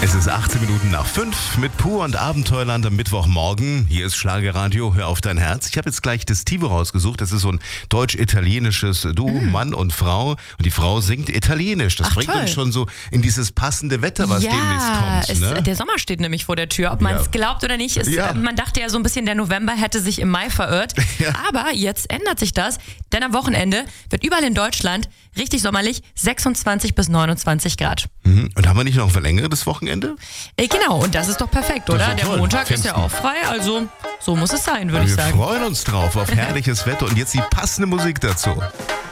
Es ist 18 Minuten nach 5 mit Pur und Abenteuerland am Mittwochmorgen. Hier ist Schlagerradio, hör auf dein Herz. Ich habe jetzt gleich das Tivo rausgesucht. Das ist so ein deutsch-italienisches Duo, Mann und Frau. Und die Frau singt Italienisch. Das bringt toll. uns schon so in dieses passende Wetter, was demnächst kommt. Ne? Der Sommer steht nämlich vor der Tür, ob man es glaubt oder nicht. Man dachte ja so ein bisschen, der November hätte sich im Mai verirrt. Ja. Aber jetzt ändert sich das, denn am Wochenende wird überall in Deutschland richtig sommerlich 26 bis 29 Grad. Und haben wir nicht noch ein verlängertes Wochenende? Genau, und das ist doch perfekt, oder? Das ist Der toll. Montag ist ja auch frei, also so muss es sein, würde ich Wir sagen. freuen uns drauf auf herrliches Wetter und jetzt die passende Musik dazu.